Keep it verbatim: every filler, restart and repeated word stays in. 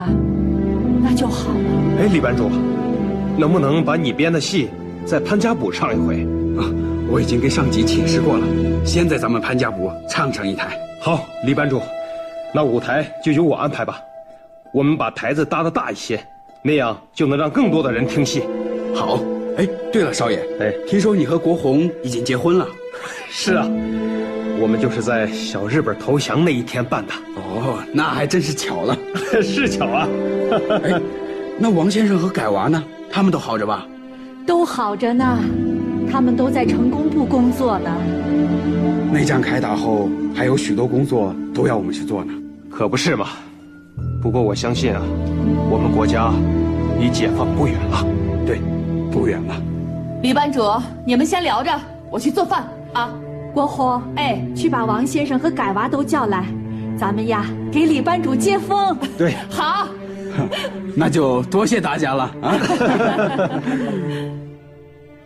那就好了。 哎，李班主，能不能把你编的戏在潘家堡唱一回？ 啊，我已经跟上级请示过了，先在咱们潘家堡唱上一台。 好，李班主，那舞台就由我安排吧。我们把台子搭得大一些，那样就能让更多的人听戏。 好。哎，对了，少爷， 哎， 听说你和国红已经结婚了？ 是啊，我们就是在小日本投降那一天办的。 哦，那还真是巧了。 是巧啊。 哎，那王先生和改娃呢？他们都好着吧？ 都好着呢，他们都在成功部工作呢。 内战开打后，还有许多工作都要我们去做呢。 可不是嘛。不过我相信啊，我们国家离解放不远了。 对，不远了。 李班主，你们先聊着，我去做饭啊。 国红， 哎， 去把王先生和改娃都叫来，咱们呀给李班主接风。 对， 好。 那就多谢大家了啊。